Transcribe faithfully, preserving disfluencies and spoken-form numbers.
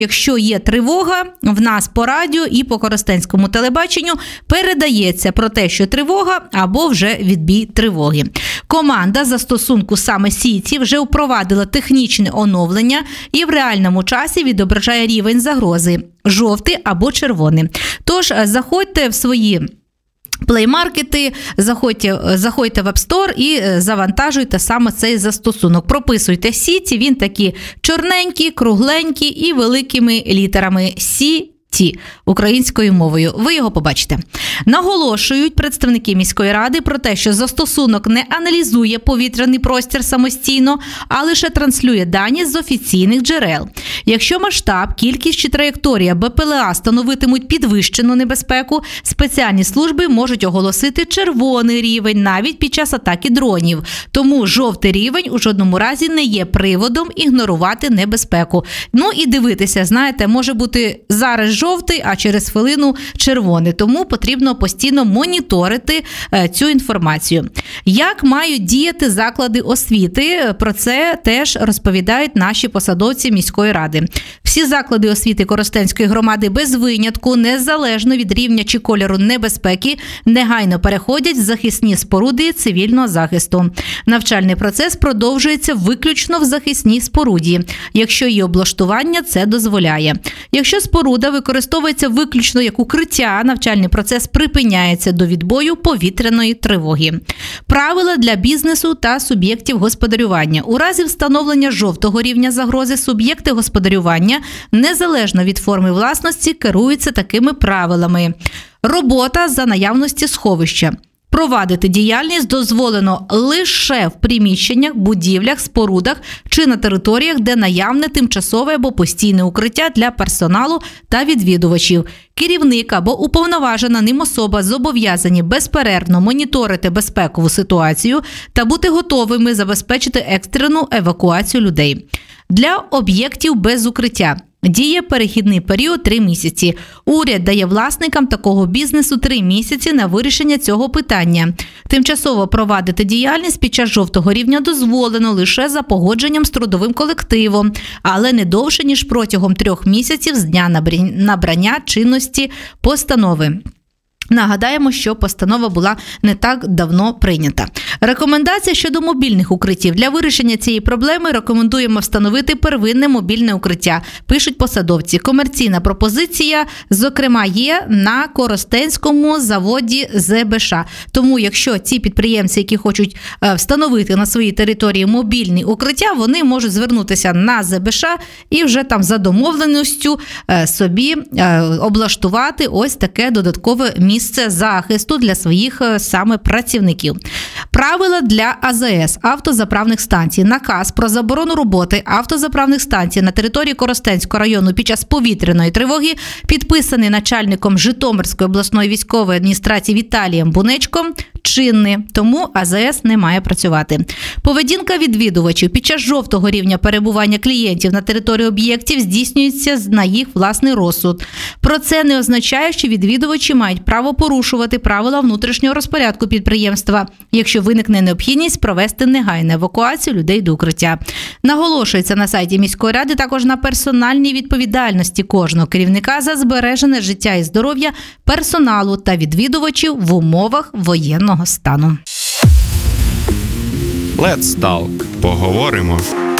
Якщо є тривога, в нас по радіо і по коростенському телебаченню передається про те, що тривога або вже відбій тривоги. Команда застосунку саме Сіті вже впровадила технічне оновлення і в реальному часі відображає рівень загрози – жовтий або червоний. Тож заходьте в свої плеймаркети, заходьте, заходьте в App Store і завантажуйте саме цей застосунок. Прописуйте Сіті, він такі чорненькі, кругленькі і великими літерами Сі. Ті українською мовою. Ви його побачите. Наголошують представники міської ради про те, що застосунок не аналізує повітряний простір самостійно, а лише транслює дані з офіційних джерел. Якщо масштаб, кількість чи траєкторія БПЛА становитимуть підвищену небезпеку, спеціальні служби можуть оголосити червоний рівень навіть під час атаки дронів. Тому жовтий рівень у жодному разі не є приводом ігнорувати небезпеку. Ну і дивитися, знаєте, може бути зараз жовтий, а через хвилину червоний. Тому потрібно постійно моніторити е, цю інформацію. Як мають діяти заклади освіти? Про це теж розповідають наші посадовці міської ради. Всі заклади освіти Коростенської громади без винятку, незалежно від рівня чи кольору небезпеки, негайно переходять в захисні споруди цивільного захисту. Навчальний процес продовжується виключно в захисній споруді, якщо її облаштування це дозволяє. Якщо споруда використовується виключно як укриття, навчальний процес припиняється до відбою повітряної тривоги. Правила для бізнесу та суб'єктів господарювання. У разі встановлення жовтого рівня загрози суб'єкти господарювання, незалежно від форми власності, керуються такими правилами. Робота за наявності сховища. Провадити діяльність дозволено лише в приміщеннях, будівлях, спорудах чи на територіях, де наявне тимчасове або постійне укриття для персоналу та відвідувачів. Керівник або уповноважена ним особа зобов'язані безперервно моніторити безпекову ситуацію та бути готовими забезпечити екстрену евакуацію людей. Для об'єктів без укриття діє перехідний період три місяці. Уряд дає власникам такого бізнесу три місяці на вирішення цього питання. Тимчасово провадити діяльність під час жовтого рівня дозволено лише за погодженням з трудовим колективом, але не довше, ніж протягом трьох місяців з дня набрання чинності постанови. Нагадаємо, що постанова була не так давно прийнята. Рекомендація щодо мобільних укриттів. Для вирішення цієї проблеми рекомендуємо встановити первинне мобільне укриття, пишуть посадовці. Комерційна пропозиція, зокрема, є на Коростенському заводі ЗБШ. Тому, якщо ці підприємці, які хочуть встановити на своїй території мобільні укриття, вони можуть звернутися на ЗБШ і вже там за домовленістю собі облаштувати ось таке додаткове місце місце захисту для своїх саме працівників. Правила для АЗС – автозаправних станцій. Наказ про заборону роботи автозаправних станцій на території Коростенського району під час повітряної тривоги, підписаний начальником Житомирської обласної військової адміністрації Віталієм Бунечком, чинний, тому АЗС не має працювати. Поведінка відвідувачів під час жовтого рівня перебування клієнтів на території об'єктів здійснюється на їх власний розсуд. Про це не означає, що відвідувачі мають право порушувати правила внутрішнього розпорядку підприємства, якщо виникне необхідність провести негайну евакуацію людей до укриття. Наголошується на сайті міської ради також на персональній відповідальності кожного керівника за збережене життя і здоров'я персоналу та відвідувачів в умовах воєнного стану. Let's talk. Поговоримо.